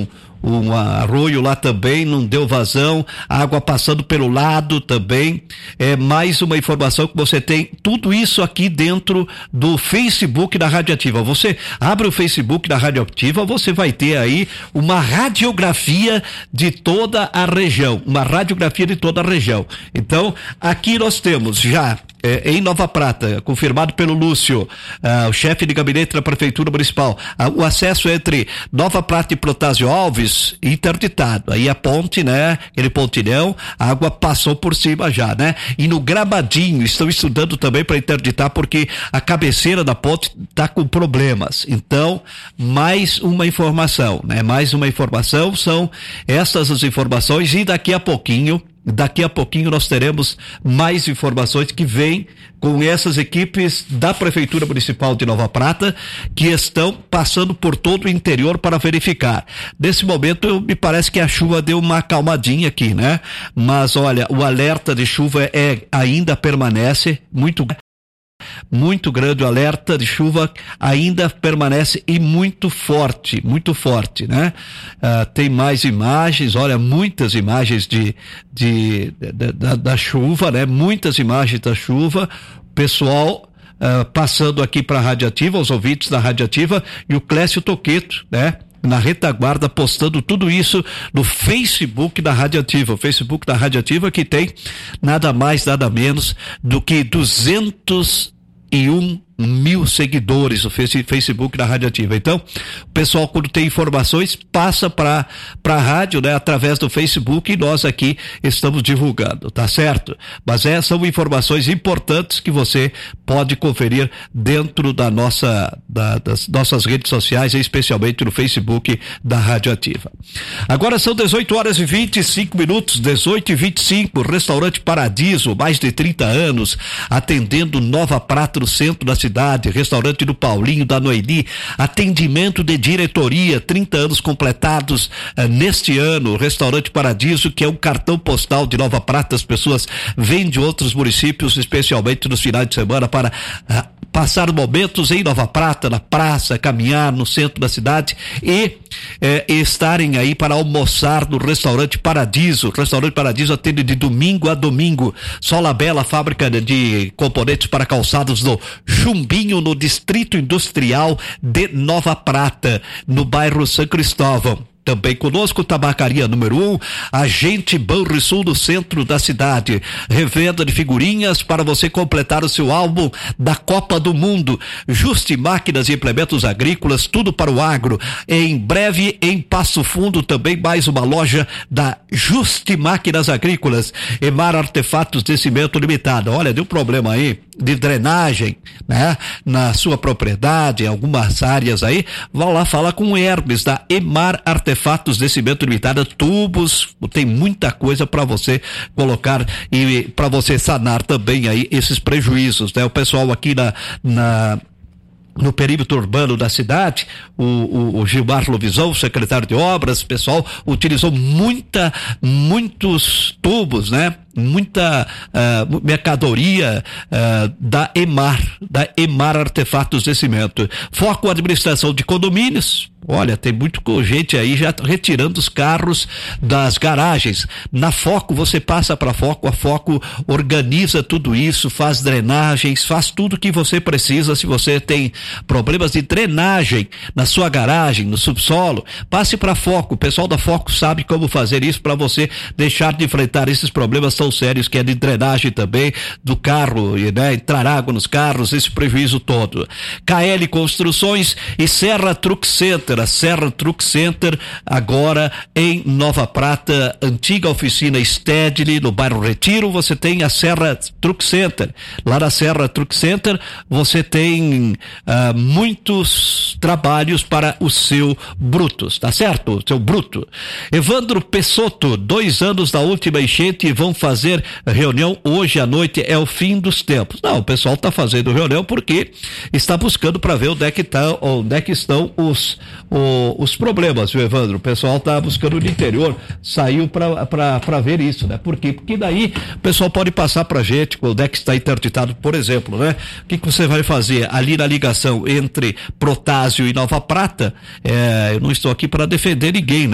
um arroio lá também, não deu vazão, água passando pelo lado também. É mais uma informação que você tem, tudo isso aqui dentro do Facebook da Radioativa. Você abre o Facebook da Radioativa, você vai ter aí uma radiografia de toda a região, Então, aqui nós temos já em Nova Prata, confirmado pelo Lúcio, o chefe de gabinete da Prefeitura Municipal, o acesso entre Nova Prata e Protásio Alves, interditado. Aí a ponte, né? Aquele pontilhão, a água passou por cima já, né? E no Gramadinho, estão estudando também para interditar, porque a cabeceira da ponte está com problemas. Então, mais uma informação, né? São essas as informações, e daqui a pouquinho nós teremos mais informações que vêm com essas equipes da Prefeitura Municipal de Nova Prata, que estão passando por todo o interior para verificar. Nesse momento, me parece que a chuva deu uma acalmadinha aqui, né? Mas olha, o alerta de chuva ainda permanece muito grande, o alerta de chuva ainda permanece e muito forte, né? Tem mais imagens, olha, muitas imagens da chuva, né? Muitas imagens da chuva, pessoal passando aqui para a Radioativa, os ouvintes da Radioativa, e o Clécio Toqueto, né? Na retaguarda, postando tudo isso no Facebook da Radioativa. O Facebook da Radioativa, que tem nada mais, nada menos do que 201.000 seguidores, o Facebook da Radioativa. Então, o pessoal, quando tem informações, passa para a rádio, né, através do Facebook, e nós aqui estamos divulgando, tá certo? Mas são informações importantes que você pode conferir dentro das nossas redes sociais, especialmente no Facebook da Radioativa. Agora são 18h25, 18h25, Restaurante Paradiso, mais de 30 anos, atendendo Nova Prata, no centro da cidade, restaurante do Paulinho, da Noeli, atendimento de diretoria, 30 anos completados neste ano, Restaurante Paradiso, que é um cartão postal de Nova Prata. As pessoas vêm de outros municípios, especialmente nos finais de semana, para passar momentos em Nova Prata, na praça, caminhar no centro da cidade e estarem aí para almoçar no Restaurante Paradiso. O Restaurante Paradiso atende de domingo a domingo. Sola Bela, fábrica de componentes para calçados do Chumbinho, no Distrito Industrial de Nova Prata, no bairro São Cristóvão. Também conosco, Tabacaria número 1, Agente Banrisul, no centro da cidade. Revenda de figurinhas para você completar o seu álbum da Copa do Mundo. Juste Máquinas e Implementos Agrícolas, tudo para o agro. Em breve, em Passo Fundo, também mais uma loja da Juste Máquinas Agrícolas. Emar Artefatos de Cimento Limitada. Olha, deu problema aí de drenagem, né? Na sua propriedade, em algumas áreas aí. Vá lá falar com o Hermes, da Emar Artefatos de Cimento Limitada, tubos, tem muita coisa para você colocar e para você sanar também aí esses prejuízos, né? O pessoal aqui no perímetro urbano da cidade, o Gilmar Lovisão, secretário de obras, o pessoal utilizou muitos tubos, né? Muita mercadoria da Emar Artefatos de Cimento. Foco Administração de Condomínios. Olha, tem muito gente aí já retirando os carros das garagens. Na Foco, você passa para Foco, a Foco organiza tudo isso, faz drenagens, faz tudo que você precisa. Se você tem problemas de drenagem na sua garagem, no subsolo, passe para Foco. O pessoal da Foco sabe como fazer isso para você deixar de enfrentar esses problemas tão sérios, que é de drenagem também do carro, né? Entrar água nos carros, esse prejuízo todo. KL Construções e Serra Truck Center. A Serra Truck Center, agora em Nova Prata, antiga oficina Stedley, no bairro Retiro, você tem a Serra Truck Center. Lá na Serra Truck Center, você tem muitos trabalhos para o seu Brutus, tá certo? O seu bruto. Evandro Pessotto, 2 anos da última enchente, e vão fazer reunião hoje à noite, é o fim dos tempos. Não, o pessoal está fazendo reunião porque está buscando para ver onde é que estão os problemas, viu, Evandro? O pessoal está buscando no interior, saiu para ver isso, né? Por quê? Porque daí o pessoal pode passar pra gente onde é que está interditado, por exemplo, né? O que você vai fazer ali na ligação entre Protásio e Nova Prata? Eu não estou aqui para defender ninguém, né?